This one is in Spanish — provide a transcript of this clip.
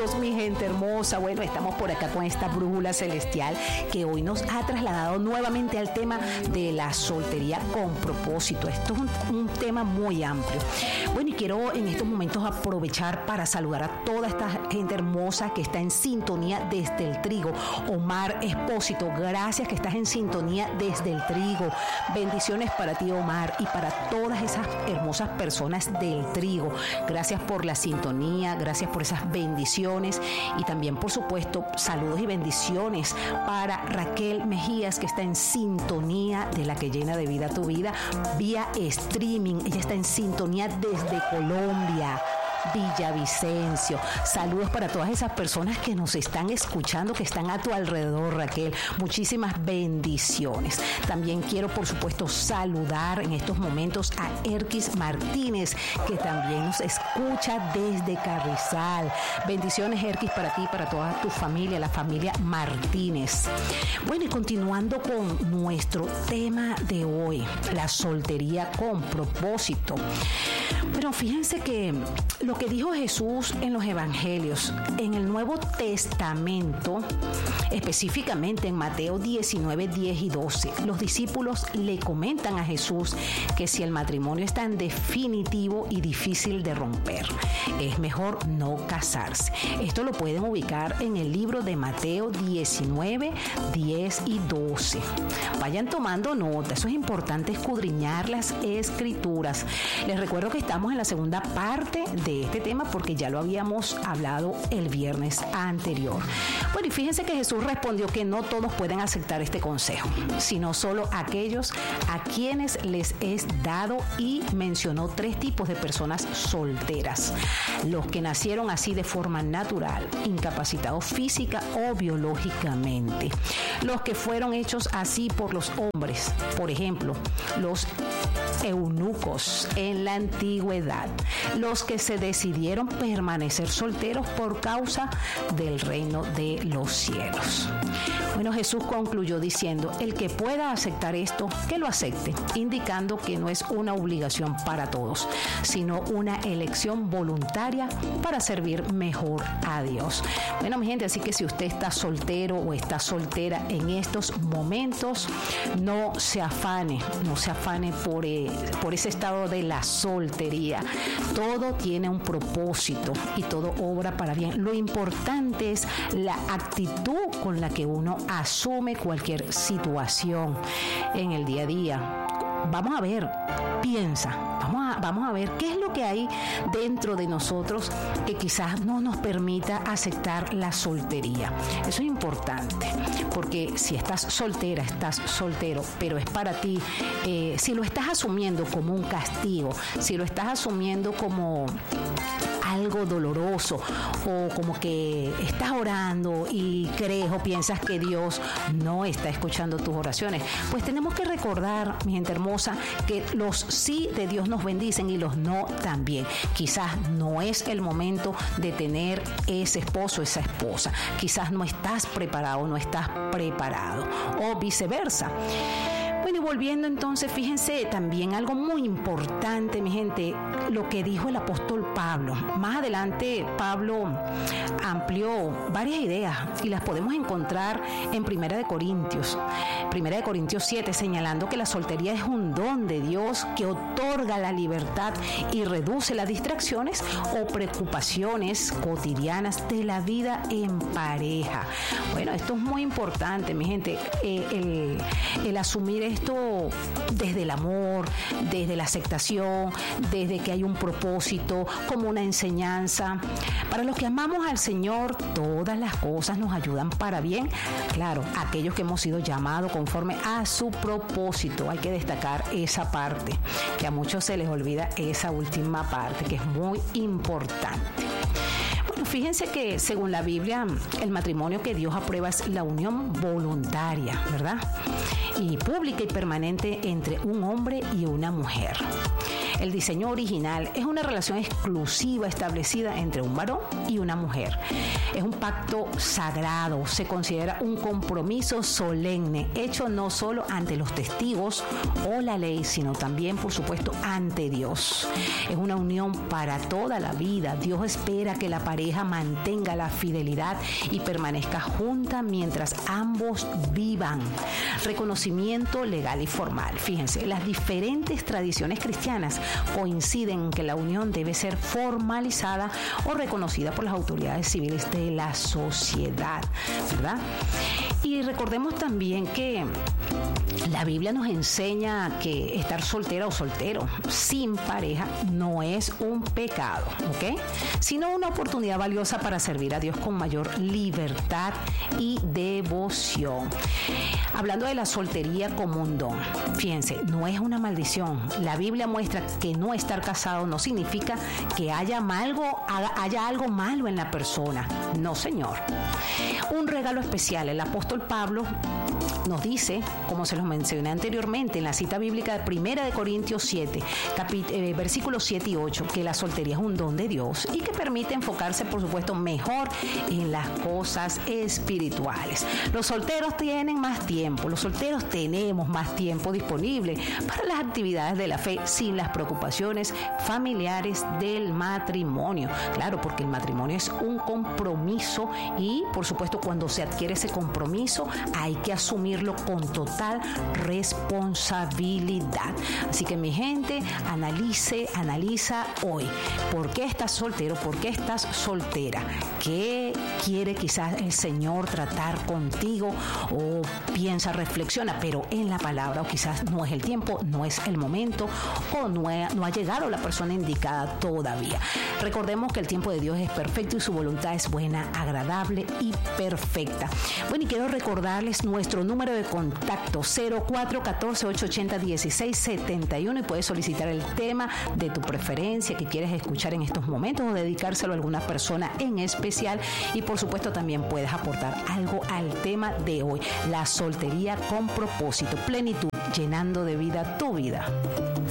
juntos, mi gente hermosa. Bueno, estamos por acá con esta brújula celestial que hoy nos ha trasladado nuevamente al tema de la soltería con propósito. Esto es un tema muy amplio. Bueno, y quiero en estos momentos aprovechar para saludar a toda esta gente hermosa que está en sintonía desde el Trigo. Omar Espósito, gracias que estás en sintonía desde el Trigo. Bendiciones para ti, Omar, y para todas esas hermosas personas del Trigo. Gracias por la sintonía, gracias por esas bendiciones y también, por supuesto, saludos y bendiciones para Raquel Mejías, que está en sintonía de La que llena de vida tu vida vía streaming. Ella está en sintonía desde Colombia, Villavicencio. Saludos para todas esas personas que nos están escuchando, que están a tu alrededor, Raquel. Muchísimas bendiciones. También quiero, por supuesto, saludar en estos momentos a Erkis Martínez, que también nos escucha desde Carrizal. Bendiciones, Erkis, para ti, para toda tu familia, la familia Martínez. Bueno, y continuando con nuestro tema de hoy, la soltería con propósito. Pero fíjense que lo que dijo Jesús en los evangelios, en el Nuevo Testamento, específicamente en Mateo 19, 10 y 12, los discípulos le comentan a Jesús que si el matrimonio es tan definitivo y difícil de romper, es mejor no casarse. Esto lo pueden ubicar en el libro de Mateo 19, 10 y 12. Vayan tomando nota, eso es importante, escudriñar las escrituras. Les recuerdo que estamos en la segunda parte de este tema porque ya lo habíamos hablado el viernes anterior. Bueno, y fíjense que Jesús respondió que no todos pueden aceptar este consejo, sino solo aquellos a quienes les es dado, y mencionó 3 tipos de personas solteras: los que nacieron así de forma natural, incapacitados física o biológicamente; los que fueron hechos así por los hombres, por ejemplo, los eunucos en la antigüedad; los que se decidieron permanecer solteros por causa del reino de los cielos. Bueno, Jesús concluyó diciendo: el que pueda aceptar esto, que lo acepte, indicando que no es una obligación para todos, sino una elección voluntaria para servir mejor a Dios. Bueno, mi gente, así que si usted está soltero o está soltera en estos momentos, no se afane por ese estado de la soltería. Todo tiene un propósito y todo obra para bien. Lo importante es la actitud con la que uno asume cualquier situación en el día a día. Vamos a ver, piensa, vamos a ver qué es lo que hay dentro de nosotros que quizás no nos permita aceptar la soltería. Eso es importante, porque si estás soltera, estás soltero, pero es para ti, si lo estás asumiendo como un castigo, si lo estás asumiendo como algo doloroso, o como que estás orando y crees o piensas que Dios no está escuchando tus oraciones, pues tenemos que recordar, mi gente hermosa, que los sí de Dios nos bendicen y los no también. Quizás no es el momento de tener ese esposo, esa esposa. Quizás no estás preparado, no estás preparado, o viceversa. Bueno, y volviendo entonces, fíjense también algo muy importante, mi gente, lo que dijo el apóstol Pablo. Más adelante, Pablo amplió varias ideas y las podemos encontrar en 1 Corintios 7, señalando que la soltería es un don de Dios que otorga la libertad y reduce las distracciones o preocupaciones cotidianas de la vida en pareja. Bueno, esto es muy importante, mi gente, el asumir esto desde el amor, desde la aceptación, desde que hay un propósito, como una enseñanza. Para los que amamos al Señor, todas las cosas nos ayudan para bien. Claro, aquellos que hemos sido llamados conforme a su propósito. Hay que destacar esa parte, que a muchos se les olvida esa última parte, que es muy importante. Bueno, fíjense que según la Biblia, el matrimonio que Dios aprueba es la unión voluntaria, ¿verdad? Y pública y permanente entre un hombre y una mujer. El diseño original es una relación exclusiva establecida entre un varón y una mujer. Es un pacto sagrado, se considera un compromiso solemne, hecho no solo ante los testigos o la ley, sino también, por supuesto, ante Dios. Es una unión para toda la vida. Dios espera que la pareja mantenga la fidelidad y permanezca junta mientras ambos vivan. Reconocimiento legal y formal. Fíjense, las diferentes tradiciones cristianas coinciden en que la unión debe ser formalizada o reconocida por las autoridades civiles de la sociedad, ¿verdad? Y recordemos también que la Biblia nos enseña que estar soltera o soltero sin pareja no es un pecado, ¿ok? Sino una oportunidad valiosa para servir a Dios con mayor libertad y devoción. Hablando de la soltería como un don, fíjense, no es una maldición. La Biblia muestra que no estar casado no significa que haya algo malo en la persona. No, señor. Un regalo especial. El apóstol Pablo nos dice, como se los mencioné anteriormente en la cita bíblica de 1 Corintios 7, versículos 7 y 8, que la soltería es un don de Dios y que permite enfocarse, por supuesto, mejor en las cosas espirituales. Los solteros tienen más tiempo, los solteros tenemos más tiempo disponible para las actividades de la fe sin las preocupaciones familiares del matrimonio. Claro, porque el matrimonio es un compromiso y, por supuesto, cuando se adquiere ese compromiso hay que asumirlo con total responsabilidad. Así que, mi gente, analiza hoy. ¿Por qué estás soltero? ¿Por qué estás soltera? ¿Qué quiere quizás el Señor tratar contigo? O piensa, reflexiona, pero en la palabra, o quizás no es el tiempo, no es el momento, o no ha llegado la persona indicada todavía. Recordemos que el tiempo de Dios es perfecto y su voluntad es buena, agradable y perfecta. Bueno, y quiero recordarles nuestro número de contacto 0414-880-1671 y puedes solicitar el tema de tu preferencia que quieres escuchar en estos momentos o dedicárselo a alguna persona en especial, y por supuesto también puedes aportar algo al tema de hoy: la soltería con propósito, plenitud, llenando de vida tu vida.